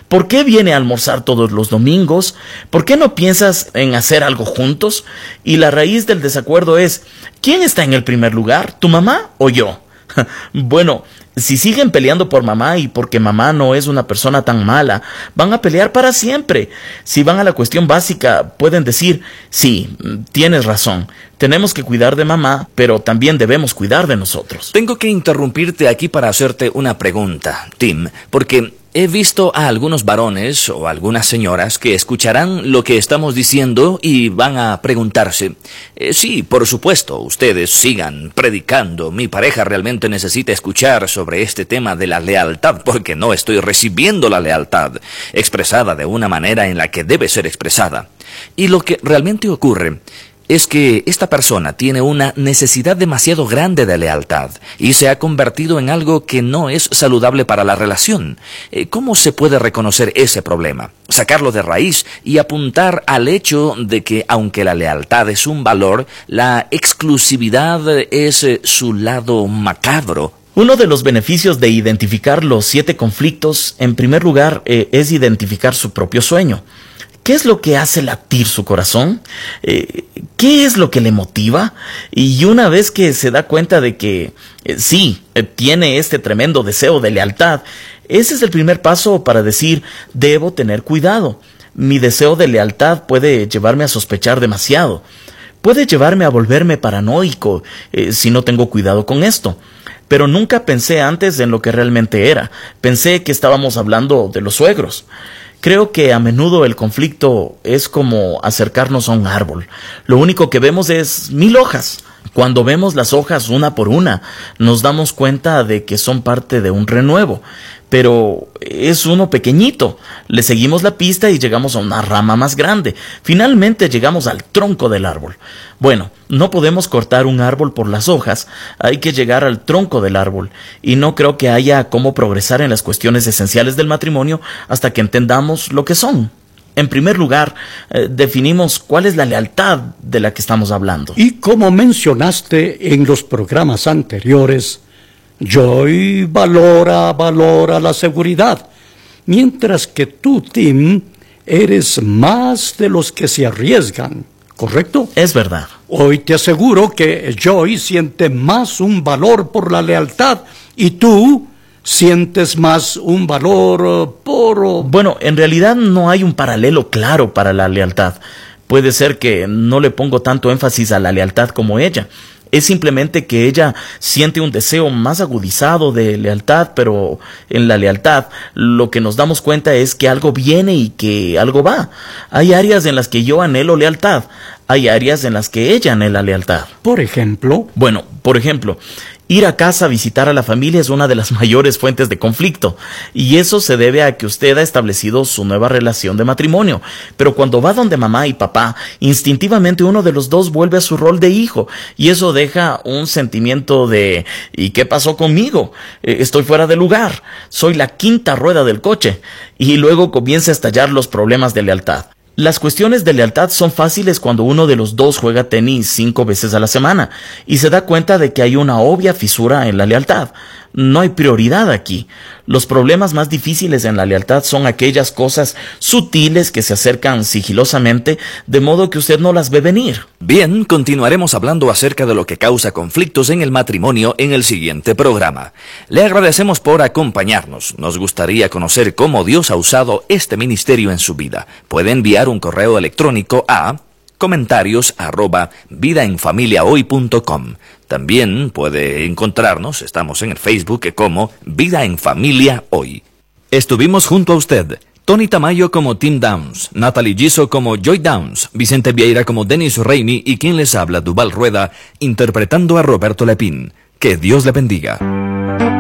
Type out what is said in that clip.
¿Por qué viene a almorzar todos los domingos? ¿Por qué no piensas en hacer algo juntos? Y la raíz del desacuerdo es, ¿quién está en el primer lugar? ¿Tu mamá o yo? Bueno, si siguen peleando por mamá y porque mamá no es una persona tan mala, van a pelear para siempre. Si van a la cuestión básica, pueden decir, sí, tienes razón, tenemos que cuidar de mamá, pero también debemos cuidar de nosotros. Tengo que interrumpirte aquí para hacerte una pregunta, Tim, porque he visto a algunos varones o algunas señoras que escucharán lo que estamos diciendo y van a preguntarse, sí, por supuesto, ustedes sigan predicando, mi pareja realmente necesita escuchar sobre este tema de la lealtad porque no estoy recibiendo la lealtad expresada de una manera en la que debe ser expresada. Y lo que realmente ocurre es que esta persona tiene una necesidad demasiado grande de lealtad y se ha convertido en algo que no es saludable para la relación. ¿Cómo se puede reconocer ese problema? Sacarlo de raíz y apuntar al hecho de que aunque la lealtad es un valor, la exclusividad es su lado macabro. Uno de los beneficios de identificar los 7 conflictos, en primer lugar, es identificar su propio sueño. ¿Qué es lo que hace latir su corazón? ¿Qué es lo que le motiva? Y una vez que se da cuenta de que tiene este tremendo deseo de lealtad, ese es el primer paso para decir, debo tener cuidado. Mi deseo de lealtad puede llevarme a sospechar demasiado. Puede llevarme a volverme paranoico si no tengo cuidado con esto. Pero nunca pensé antes en lo que realmente era. Pensé que estábamos hablando de los suegros. Creo que a menudo el conflicto es como acercarnos a un árbol. Lo único que vemos es 1000 hojas. Cuando vemos las hojas una por una, nos damos cuenta de que son parte de un renuevo. Pero es uno pequeñito. Le seguimos la pista y llegamos a una rama más grande. Finalmente llegamos al tronco del árbol. Bueno, no podemos cortar un árbol por las hojas. Hay que llegar al tronco del árbol. Y no creo que haya cómo progresar en las cuestiones esenciales del matrimonio hasta que entendamos lo que son. En primer lugar, definimos cuál es la lealtad de la que estamos hablando. Y como mencionaste en los programas anteriores, Joy valora la seguridad, mientras que tú, Tim, eres más de los que se arriesgan, ¿correcto? Es verdad. Hoy te aseguro que Joy siente más un valor por la lealtad y tú sientes más un valor por... Bueno, en realidad no hay un paralelo claro para la lealtad. Puede ser que no le pongo tanto énfasis a la lealtad como ella. Es simplemente que ella siente un deseo más agudizado de lealtad, pero en la lealtad lo que nos damos cuenta es que algo viene y que algo va. Hay áreas en las que yo anhelo lealtad, hay áreas en las que ella anhela lealtad. ¿Por ejemplo? Bueno, por ejemplo, ir a casa a visitar a la familia es una de las mayores fuentes de conflicto, y eso se debe a que usted ha establecido su nueva relación de matrimonio. Pero cuando va donde mamá y papá, instintivamente uno de los dos vuelve a su rol de hijo, y eso deja un sentimiento de ¿y qué pasó conmigo? Estoy fuera de lugar, soy la quinta rueda del coche, y luego comienza a estallar los problemas de lealtad. Las cuestiones de lealtad son fáciles cuando uno de los dos juega tenis 5 veces a la semana y se da cuenta de que hay una obvia fisura en la lealtad. No hay prioridad aquí. Los problemas más difíciles en la lealtad son aquellas cosas sutiles que se acercan sigilosamente, de modo que usted no las ve venir. Bien, continuaremos hablando acerca de lo que causa conflictos en el matrimonio en el siguiente programa. Le agradecemos por acompañarnos. Nos gustaría conocer cómo Dios ha usado este ministerio en su vida. Puede enviar un correo electrónico a comentarios@vidaenfamiliahoy.com. También puede encontrarnos, estamos en el Facebook como Vida en Familia Hoy. Estuvimos junto a usted, Tony Tamayo como Tim Downs, Natalie Giso como Joy Downs, Vicente Vieira como Dennis Raimi y quien les habla, Duval Rueda, interpretando a Roberto Lepín. Que Dios le bendiga.